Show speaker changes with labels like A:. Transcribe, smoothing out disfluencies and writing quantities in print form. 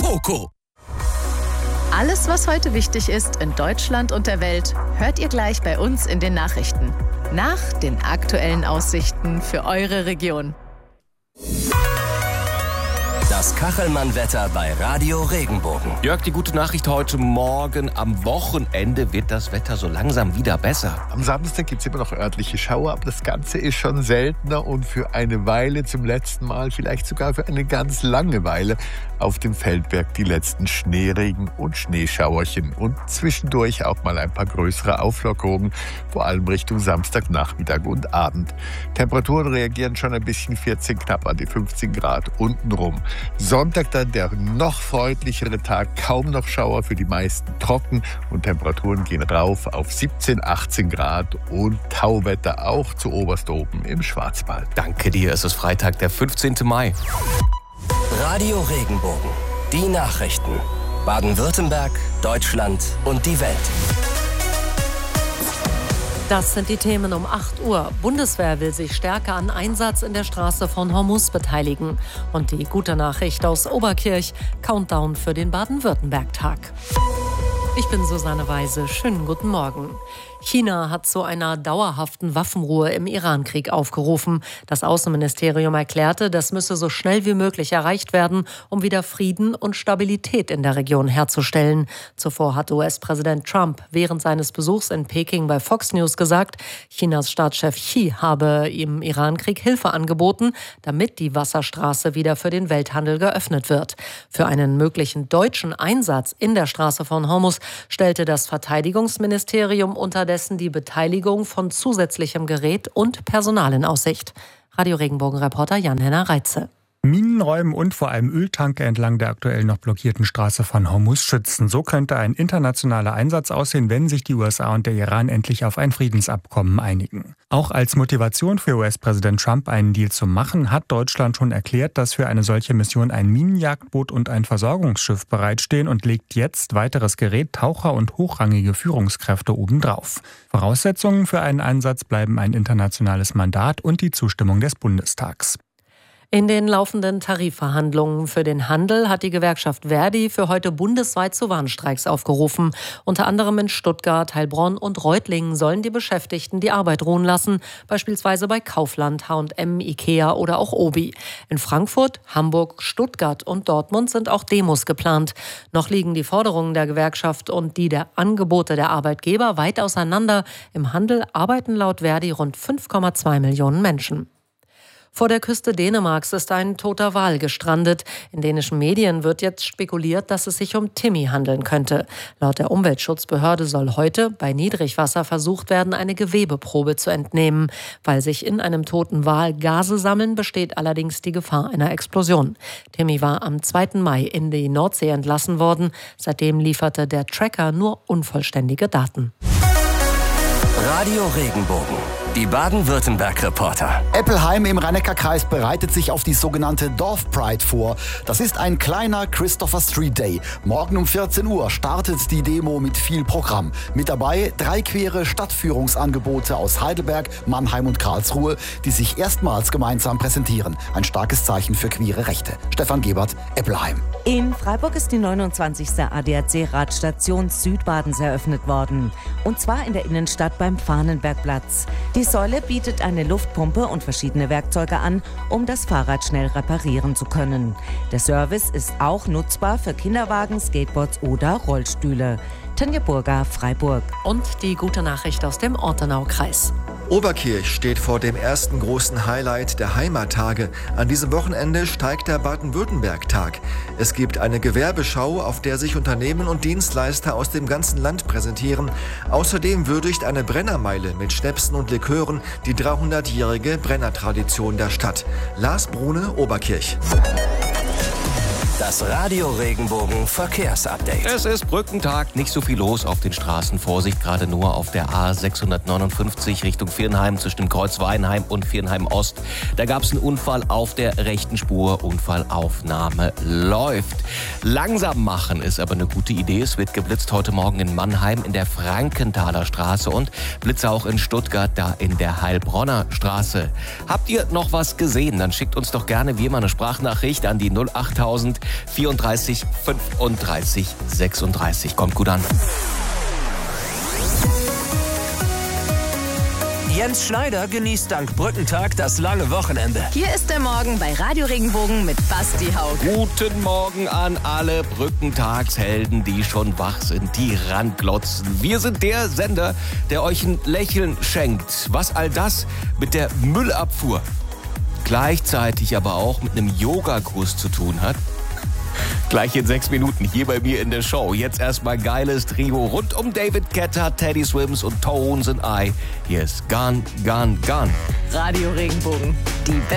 A: Coco.
B: Alles, was heute wichtig ist in Deutschland und der Welt, hört ihr gleich bei uns in den Nachrichten. Nach den aktuellen Aussichten für eure Region.
A: Das Kachelmann-Wetter bei Radio Regenbogen.
C: Jörg, die gute Nachricht heute Morgen. Am Wochenende wird das Wetter so langsam wieder besser.
D: Am Samstag gibt es immer noch örtliche Schauer, aber das Ganze ist schon seltener und für eine Weile zum letzten Mal, vielleicht sogar für eine ganz lange Weile, auf dem Feldberg die letzten Schneeregen und Schneeschauerchen und zwischendurch auch mal ein paar größere Auflockerungen, vor allem Richtung Samstagnachmittag und Abend. Temperaturen reagieren schon ein bisschen 14, knapp an die 15 Grad untenrum. Sonntag dann der noch freundlichere Tag, kaum noch Schauer, für die meisten trocken und Temperaturen gehen rauf auf 17, 18 Grad und Tauwetter auch zu oberst oben im Schwarzwald.
C: Danke dir, es ist Freitag, der 15. Mai.
A: Radio Regenbogen. Die Nachrichten. Baden-Württemberg, Deutschland und die Welt.
E: Das sind die Themen um 8 Uhr. Bundeswehr will sich stärker an Einsatz in der Straße von Hormuz beteiligen. Und die gute Nachricht aus Oberkirch, Countdown für den Baden-Württemberg-Tag. Ich bin Susanne Weise. Schönen guten Morgen. China hat zu einer dauerhaften Waffenruhe im Iran-Krieg aufgerufen. Das Außenministerium erklärte, das müsse so schnell wie möglich erreicht werden, um wieder Frieden und Stabilität in der Region herzustellen. Zuvor hat US-Präsident Trump während seines Besuchs in Peking bei Fox News gesagt, Chinas Staatschef Xi habe im Iran-Krieg Hilfe angeboten, damit die Wasserstraße wieder für den Welthandel geöffnet wird. Für einen möglichen deutschen Einsatz in der Straße von Hormuz stellte das Verteidigungsministerium unterdessen die Beteiligung von zusätzlichem Gerät und Personal in Aussicht. Radio Regenbogen-Reporter Jan-Henner Reitze.
F: Minenräumen und vor allem Öltanker entlang der aktuell noch blockierten Straße von Hormuz schützen. So könnte ein internationaler Einsatz aussehen, wenn sich die USA und der Iran endlich auf ein Friedensabkommen einigen. Auch als Motivation für US-Präsident Trump, einen Deal zu machen, hat Deutschland schon erklärt, dass für eine solche Mission ein Minenjagdboot und ein Versorgungsschiff bereitstehen und legt jetzt weiteres Gerät, Taucher und hochrangige Führungskräfte obendrauf. Voraussetzungen für einen Einsatz bleiben ein internationales Mandat und die Zustimmung des Bundestags.
E: In den laufenden Tarifverhandlungen für den Handel hat die Gewerkschaft Verdi für heute bundesweit zu Warnstreiks aufgerufen. Unter anderem in Stuttgart, Heilbronn und Reutlingen sollen die Beschäftigten die Arbeit ruhen lassen, beispielsweise bei Kaufland, H&M, Ikea oder auch Obi. In Frankfurt, Hamburg, Stuttgart und Dortmund sind auch Demos geplant. Noch liegen die Forderungen der Gewerkschaft und die der Angebote der Arbeitgeber weit auseinander. Im Handel arbeiten laut Verdi rund 5,2 Millionen Menschen. Vor der Küste Dänemarks ist ein toter Wal gestrandet. In dänischen Medien wird jetzt spekuliert, dass es sich um Timmy handeln könnte. Laut der Umweltschutzbehörde soll heute bei Niedrigwasser versucht werden, eine Gewebeprobe zu entnehmen. Weil sich in einem toten Wal Gase sammeln, besteht allerdings die Gefahr einer Explosion. Timmy war am 2. Mai in die Nordsee entlassen worden. Seitdem lieferte der Tracker nur unvollständige Daten.
A: Radio Regenbogen. Die Baden-Württemberg-Reporter.
G: Eppelheim im Rhein-Neckar-Kreis bereitet sich auf die sogenannte Dorf-Pride vor. Das ist ein kleiner Christopher Street Day. Morgen um 14 Uhr startet die Demo mit viel Programm. Mit dabei 3 queere Stadtführungsangebote aus Heidelberg, Mannheim und Karlsruhe, die sich erstmals gemeinsam präsentieren. Ein starkes Zeichen für queere Rechte. Stefan Gebert, Eppelheim.
H: In Freiburg ist die 29. ADAC-Radstation Südbadens eröffnet worden. Und zwar in der Innenstadt beim Fahnenbergplatz. Die Säule bietet eine Luftpumpe und verschiedene Werkzeuge an, um das Fahrrad schnell reparieren zu können. Der Service ist auch nutzbar für Kinderwagen, Skateboards oder Rollstühle. Tanja Burger, Freiburg.
E: Und die gute Nachricht aus dem Ortenaukreis.
I: Oberkirch steht vor dem ersten großen Highlight der Heimattage. An diesem Wochenende steigt der Baden-Württemberg-Tag. Es gibt eine Gewerbeschau, auf der sich Unternehmen und Dienstleister aus dem ganzen Land präsentieren. Außerdem würdigt eine Brennermeile mit Schnäpsen und Likören die 300-jährige Brennertradition der Stadt. Lars Brune, Oberkirch.
A: Das Radio Regenbogen Verkehrsupdate.
C: Es ist Brückentag, nicht so viel los auf den Straßen. Vorsicht, gerade nur auf der A659 Richtung Viernheim zwischen dem Kreuz Weinheim und Viernheim Ost. Da gab es einen Unfall auf der rechten Spur. Unfallaufnahme läuft. Langsam machen ist aber eine gute Idee. Es wird geblitzt heute Morgen in Mannheim in der Frankenthaler Straße und Blitze auch in Stuttgart, da in der Heilbronner Straße. Habt ihr noch was gesehen? Dann schickt uns doch gerne wie immer eine Sprachnachricht an die 08000 34 35 36. Kommt gut an.
A: Jens Schneider genießt dank Brückentag das lange Wochenende.
B: Hier ist der Morgen bei Radio Regenbogen mit Basti Haug.
C: Guten Morgen an alle Brückentagshelden, die schon wach sind, die ranglotzen. Wir sind der Sender, der euch ein Lächeln schenkt. Was all das mit der Müllabfuhr gleichzeitig aber auch mit einem Yogakurs zu tun hat. Gleich in 6 Minuten hier bei mir in der Show. Jetzt erstmal geiles Trio rund um David Guetta, Teddy Swims und Tones and I. Hier ist Gone, Gone, Gone.
B: Radio Regenbogen, die